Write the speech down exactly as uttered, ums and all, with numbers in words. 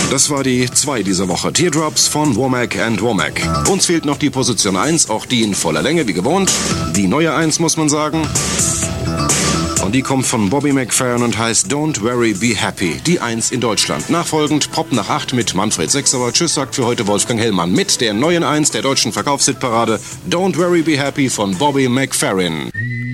Das war die zwei dieser Woche. Teardrops von Womack and Womack. Uns fehlt noch die Position eins, auch die in voller Länge, wie gewohnt. Die neue eins, muss man sagen. Und die kommt von Bobby McFerrin und heißt Don't Worry, Be Happy. Die eins in Deutschland. Nachfolgend Pop nach acht mit Manfred Sechsauer. Tschüss sagt für heute Wolfgang Hellmann mit der neuen eins der deutschen Verkaufshitparade Don't Worry, Be Happy von Bobby McFerrin.